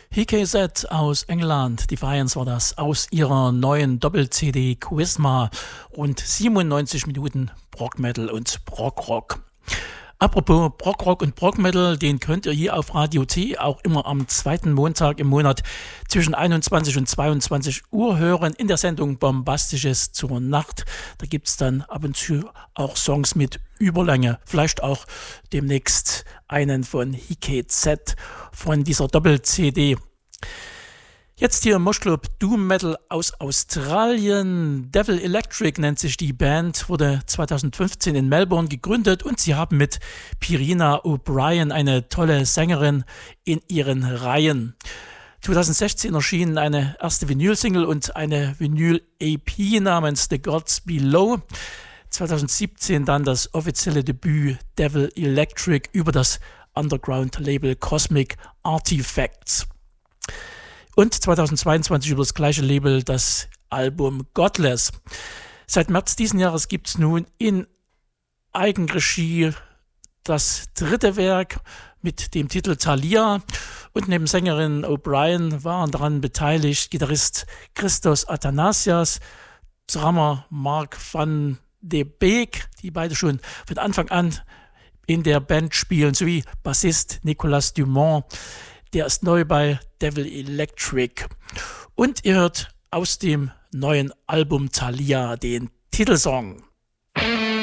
HKZ aus England, Defiance war das, aus ihrer neuen Doppel-CD Quizma, rund 97 Minuten Prog-Metal und Prog-Rock. Apropos Prog-Rock und Prog-Metal, den könnt ihr hier auf Radio T auch immer am zweiten Montag im Monat zwischen 21 und 22 Uhr hören in der Sendung Bombastisches zur Nacht. Da gibt's dann ab und zu auch Songs mit Überlänge, vielleicht auch demnächst einen von HKZ von dieser Doppel-CD. Jetzt hier Moshclub Doom Metal aus Australien. Devil Electric nennt sich die Band, wurde 2015 in Melbourne gegründet und sie haben mit Pirina O'Brien eine tolle Sängerin in ihren Reihen. 2016 erschien eine erste Vinyl-Single und eine Vinyl-EP namens The Gods Below. 2017 dann das offizielle Debüt Devil Electric über das Underground-Label Cosmic Artifacts. Und 2022 über das gleiche Label das Album Godless. Seit März diesen Jahres gibt es nun in Eigenregie das dritte Werk mit dem Titel Thalia. Und neben Sängerin O'Brien waren daran beteiligt Gitarrist Christos Athanasias, Drummer Mark van de Beek, die beide schon von Anfang an in der Band spielen, sowie Bassist Nicolas Dumont. Der ist neu bei Devil Electric. Und ihr hört aus dem neuen Album Thalia den Titelsong.